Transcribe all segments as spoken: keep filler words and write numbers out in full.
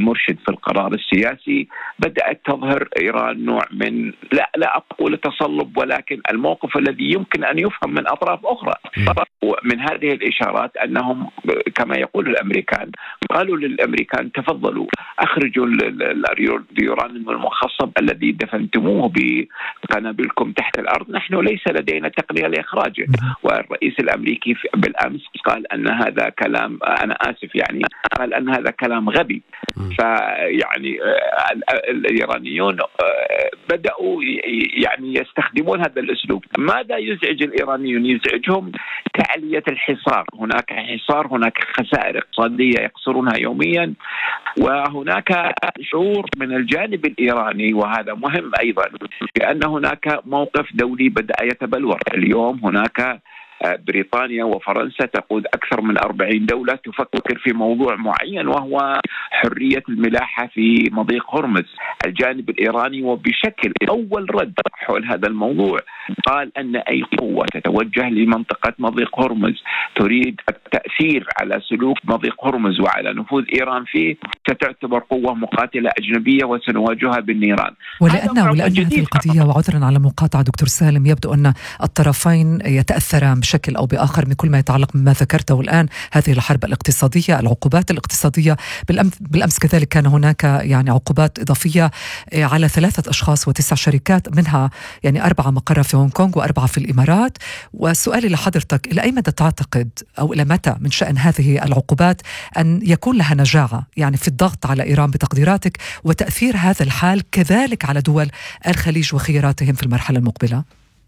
المرشد في القرار السياسي بدأت تظهر إيران نوع من لا لا أقول تصلب، ولكن الموقف الذي يمكن أن يفهم من أطراف أخرى. ومن هذه الإشارات أنهم كما يقول الأمريكان قالوا للأمريكان تفضلوا أخرجوا اليورانيوم المخصب الذي دفنتموه بقنابلكم تحت الأرض، نحن ليس لدينا تقنية لإخراجه. والرئيس الأمريكي بالأمس قال أن هذا كلام، أنا آسف يعني، قال أن هذا كلام غبي. فيعني الإيرانيون بدأوا يعني يستخدمون هذا الأسلوب. ماذا يزعج الإيرانيون؟ يزعجهم تعلية الحصار. هناك حصار، هناك خسائر اقتصادية يخسرونها يوميا، وهناك شعور من الجانب الإيراني، وهذا مهم أيضا، بأن هناك موقف دولي بدأ يتبلور. اليوم هناك بريطانيا وفرنسا تقود أكثر من أربعين دولة تفكر في موضوع معين، وهو حرية الملاحة في مضيق هرمز. الجانب الإيراني وبشكل أول رد حول هذا الموضوع قال أن أي قوة تتوجه لمنطقة مضيق هرمز تريد التأثير على سلوك مضيق هرمز وعلى نفوذ إيران فيه ستعتبر قوة مقاتلة أجنبية وسنواجهها بالنيران. ولأن ولأن هذه القضية، وعذرا على المقاطعة دكتور سالم، يبدو أن الطرفين يتأثران بشكل أو بآخر من كل ما يتعلق بما ذكرته الآن، هذه الحرب الاقتصادية، العقوبات الاقتصادية. بالأمس كذلك كان هناك يعني عقوبات إضافية على ثلاثة أشخاص وتسع شركات، منها يعني أربعة مقرة في هونغ كونغ وأربعة في الإمارات. وسؤالي لحضرتك، إلى أي مدى تعتقد أو إلى متى من شأن هذه العقوبات أن يكون لها نجاعة يعني في الضغط على إيران بتقديراتك، وتأثير هذا الحال كذلك على دول الخليج وخياراتهم في المرحلة المقبلة؟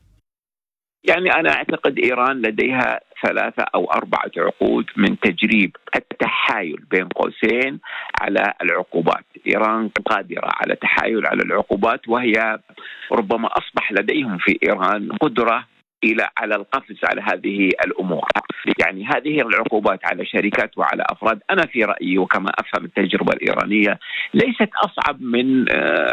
يعني أنا أعتقد إيران لديها ثلاثة أو أربعة عقود من تجريب التحايل بين قوسين على العقوبات. إيران قادرة على تحايل على العقوبات، وهي ربما أصبح لديهم في إيران قدرة إلى على القفز على هذه الأمور. يعني هذه العقوبات على شركات وعلى أفراد، أنا في رأيي وكما أفهم التجربة الإيرانية، ليست أصعب من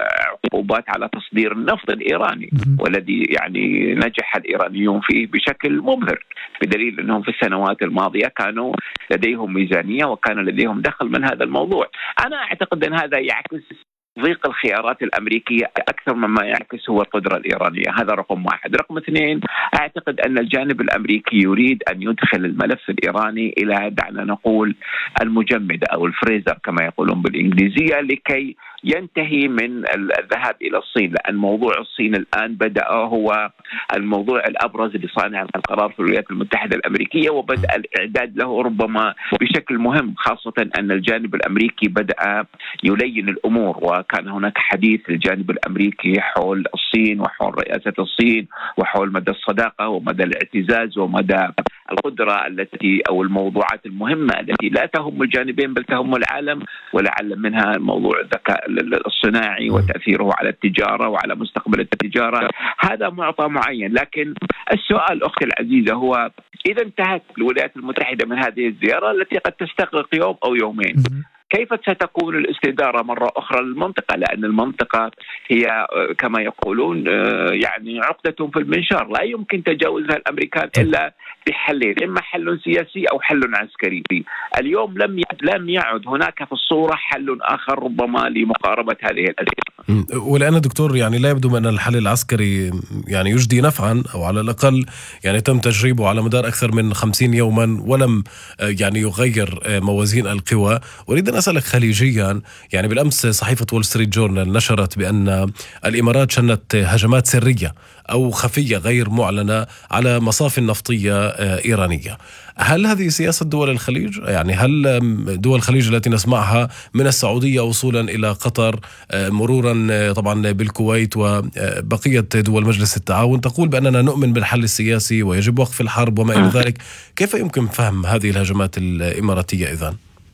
عقوبات على تصدير النفط الإيراني، والذي يعني نجح الإيرانيون فيه بشكل مبهر، بدليل أنهم في السنوات الماضية كانوا لديهم ميزانية وكان لديهم دخل من هذا الموضوع. أنا أعتقد أن هذا يعكس ضيق الخيارات الأمريكية أكثر مما يعكس هو القدرة الإيرانية. هذا رقم واحد. رقم اثنين، أعتقد أن الجانب الأمريكي يريد أن يدخل الملف الإيراني إلى دعنا نقول المجمد أو الفريزر كما يقولون بالإنجليزية، لكي ينتهي من الذهاب إلى الصين، لأن موضوع الصين الآن بدأ هو الموضوع الأبرز لصانع القرار في الولايات المتحدة الأمريكية، وبدأ الإعداد له ربما بشكل مهم، خاصة أن الجانب الأمريكي بدأ يلين الأمور، وكان هناك حديث الجانب الأمريكي حول الصين وحول رئاسة الصين وحول مدى الصداقة ومدى الاعتزاز ومدى القدرة التي أو الموضوعات المهمة التي لا تهم الجانبين بل تهم العالم، ولعل منها موضوع الذكاء الصناعي وتأثيره على التجارة وعلى مستقبل التجارة. هذا معطى معين. لكن السؤال أختي العزيزة هو إذا انتهت الولايات المتحدة من هذه الزيارة التي قد تستغرق يوم أو يومين، كيف ستكون الاستدارة مرة أخرى للمنطقة؟ لأن المنطقة هي كما يقولون يعني عقدة في المنشار، لا يمكن تجاوزها الأمريكان إلا بحلين، إما حل سياسي أو حل عسكري. اليوم لم لم يعد هناك في الصورة حل آخر ربما لمقاربة هذه الأزمة. والآن دكتور يعني لا يبدو من الحل العسكري يعني يجدي نفعا، أو على الأقل يعني تم تجريبه على مدار أكثر من خمسين يوما ولم يعني يغير موازين القوى. أريد أن أسألك خليجيا، يعني بالأمس صحيفة وول ستريت جورنال نشرت بأن الإمارات شنت هجمات سرية أو خفية غير معلنة على مصافٍ نفطية إيرانية. هل هذه سياسة دول الخليج؟ يعني هل دول الخليج التي نسمعها من السعودية وصولا إلى قطر مرورا طبعا بالكويت وبقية دول مجلس التعاون تقول بأننا نؤمن بالحل السياسي ويجب وقف الحرب وما إلى ذلك، كيف يمكن فهم هذه الهجمات الإماراتية إذن؟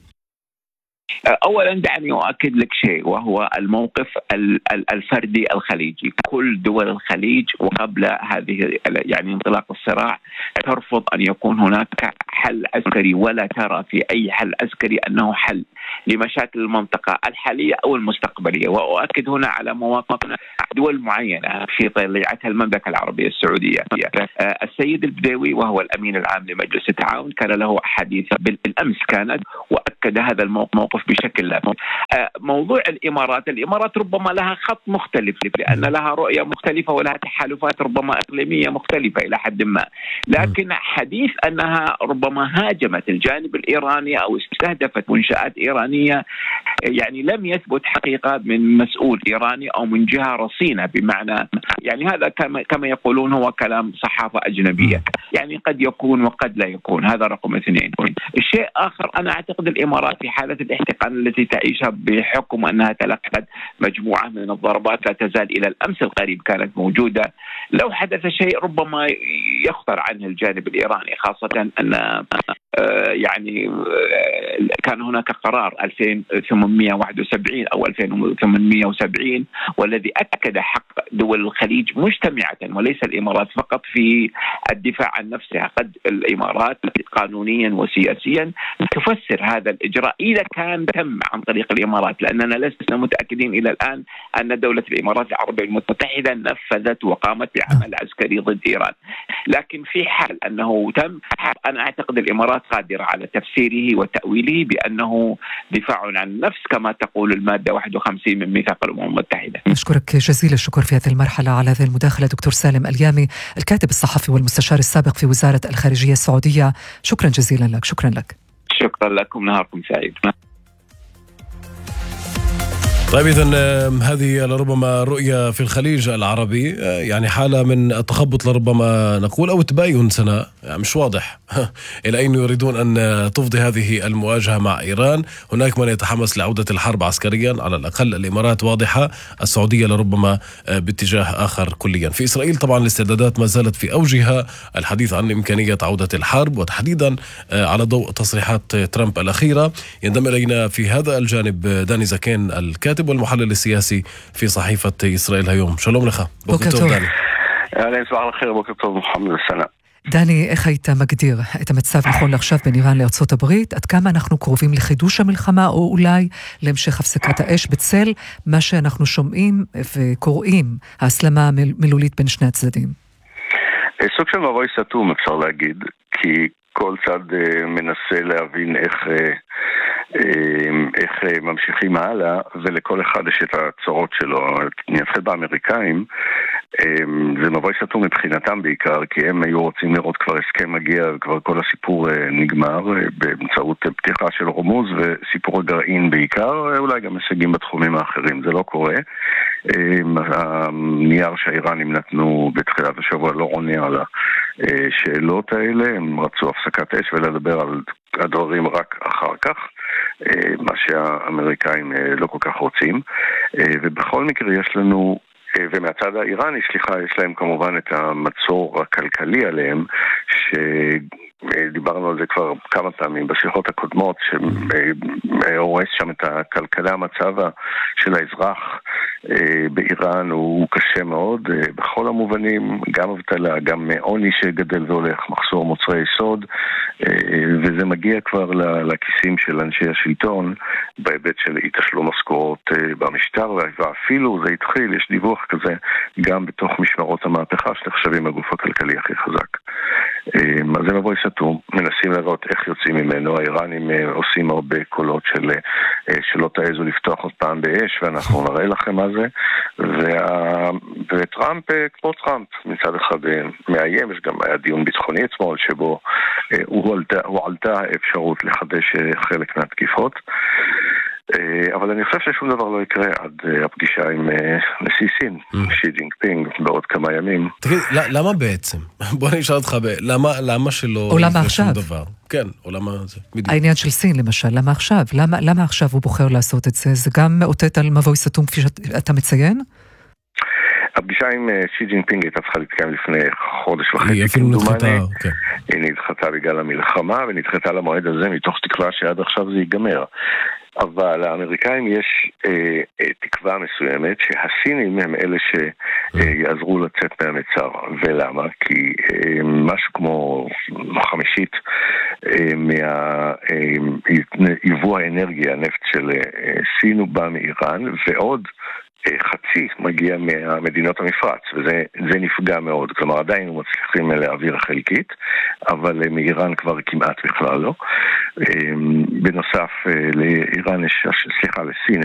أولا دعني أؤكد لك شيء، وهو الموقف الفردي الخليجي. كل دول الخليج وقبل هذه يعني انطلاق الصراع ترفض أن يكون هناك حل عسكري، ولا ترى في أي حل عسكري أنه حل لمشاكل المنطقة الحالية أو المستقبلية. وأؤكد هنا على مواقف دول معينة في طليعتها المملكة العربية السعودية. السيد البديوي وهو الأمين العام لمجلس التعاون كان له حديث بالأمس كانت، وأكد هذا الموقف الموقف بشكل لا. موضوع الإمارات الإمارات ربما لها خط مختلف لأن لها رؤية مختلفة ولها تحالفات ربما إقليمية مختلفة إلى حد ما، لكن حديث أنها ربما هاجمت الجانب الإيراني أو استهدفت منشآت إيرانية يعني لم يثبت حقيقة من مسؤول إيراني أو من جهة رصينة، بمعنى يعني هذا كما يقولون هو كلام صحافة أجنبية، يعني قد يكون وقد لا يكون. هذا رقم اثنين. الشيء آخر، أنا أعتقد الإمارات في حالة الاحتقان التي تعيشها بحكم أنها تلقت مجموعة من الضربات لا تزال إلى الأمس القريب كانت موجودة، لو حدث شيء ربما يخطر عنه الجانب الإيراني، خاصة أن يعني كان هناك قرار ألف وثمانمئة وواحد وسبعين أو ألف وثمانمئة وسبعين والذي أكد حق دول الخليج مجتمعة وليس الإمارات فقط في الدفاع عن نفسها. قد الإمارات قانونيا وسياسيا تفسر هذا الإجراء إذا كان تم عن طريق الإمارات، لأننا لسنا متأكدين إلى الآن أن دولة الإمارات العربية المتحدة نفذت وقامت بعمل عسكري ضد إيران، لكن في حال أنه تم أنا أعتقد الإمارات قادرة على تفسيره وتأويله بأنه دفاع عن النفس كما تقول المادة واحد وخمسين من ميثاق الأمم المتحدة. أشكرك جزيل الشكر في هذه المرحلة على هذه المداخلة دكتور سالم اليامي، الكاتب الصحفي والمستشار السابق في وزارة الخارجية السعودية. شكرا جزيلا لك. شكرا لك. شكرا لكم، نهاركم سعيد. طيب إذن هذه لربما رؤية في الخليج العربي، يعني حالة من التخبط لربما نقول أو التباين سنة، يعني مش واضح إلى أين يريدون أن تفضي هذه المواجهة مع إيران. هناك من يتحمس لعودة الحرب عسكريا، على الأقل الإمارات واضحة، السعودية لربما باتجاه آخر كليا. في إسرائيل طبعا الاستعدادات ما زالت في أوجها، الحديث عن إمكانية عودة الحرب وتحديدا على ضوء تصريحات ترامب الأخيرة. ينضم إلينا في هذا الجانب داني زكين الكاتب والمحلل السياسي في صحيفة إسرائيل هيوم. שלום לך. בוקר טוב דני. אהלן, סבח לכם, בוקר טוב, מוחמד אלסנה. דני, איך היית מגדיר את המצב נכון לעכשיו בין איראן לארצות הברית? עד כמה אנחנו קרובים לחידוש המלחמה או אולי להמשך הפסקת האש בצל מה שאנחנו שומעים וקוראים ההסלמה המילולית בין שני הצדדים? סוג של מבוי סתום אפשר להגיד, כי כל צד מנסה להבין איך איך ממשיכים הלאה, ולכל אחד יש את הצורות שלו. נתחיל באמריקאים, זה מבוי סתום מבחינתם בעיקר, כי הם היו רוצים לראות כבר הסכם מגיע, וכבר כל הסיפור נגמר באמצעות פתיחה של רמוז וסיפור הגרעין בעיקר, אולי גם הישגים בתחומים האחרים. זה לא קורה. הנייר שהאיראנים נתנו בתחילת השבוע לא עונה על השאלות האלה, הם רצו הפסקת אש ולדבר על הדברים רק אחר כך, מה שהאמריקאים לא כל כך רוצים. ובכל מקרה יש לנו, ומהצד האיראני, סליחה, יש להם כמובן את המצור הכלכלי עליהם, שדיברנו על זה כבר כמה פעמים בשיחות הקודמות, שהורס שם את הכלכלה, המצב של האזרח באיראן הוא קשה מאוד בכל המובנים, גם אבטלה, גם עוני שגדל והולך, מחסור מוצרי יסוד, וזה מגיע כבר לכיסים של אנשי השלטון בהיבט של אי תשלום משכורות במשטר, ואפילו זה התחיל, יש דיווח כזה גם בתוך משמרות המהפכה שנחשבים הגוף הכלכלי הכי חזק. אז זה מבוי סתום, מנסים לראות איך יוצאים ממנו. האיראנים עושים הרבה קולות של שלא תעזו לפתוח עוד פעם באש, ואנחנו נראה לכם מה זה. וה... וטראמפ, כמו טראמפ, מצד אחד מאיים, יש גם היה דיון ביטחוני אתמול, שבו הועלתה, הועלתה האפשרות לחדש חלק מהתקיפות. אבל אני חושב ששום דבר לא יקרה עד הפגישה עם נשיא סין, שי ג'ינפינג, בעוד כמה ימים. תגיד, למה בעצם? בוא נשאל אותך, למה שלא יקרה שום דבר? כן, או למה זה? העניין של סין למשל, למה עכשיו? למה עכשיו הוא בוחר לעשות את זה? זה גם מאותת על מבוי סתום כפי שאתה מציין? הפגישה עם שי ג'ינפינג הייתה צריכה להתקיים לפני חודש וחצי. היא אפילו נדחתה, כן. היא נדחתה בגלל המלחמה, ונדחתה למועד הזה מתוך תקווה שעד עכשיו זה ייגמר. אבל לאמריקאים יש אה, אה, תקווה מסוימת שהסינים הם אלה שיעזרו לצאת מהמצר. ולמה? כי אה, משהו כמו חמישית אה, מהיבוא אה, האנרגיה, הנפט של אה, סין הוא בא מאיראן, ועוד חצי מגיע מהמדינות המפרץ, וזה נפגע מאוד. כלומר, עדיין הוא מצליחים להעביר חלקית, אבל מאיראן כבר כמעט בכלל לא. בנוסף, לאיראן יש, סליחה, לסין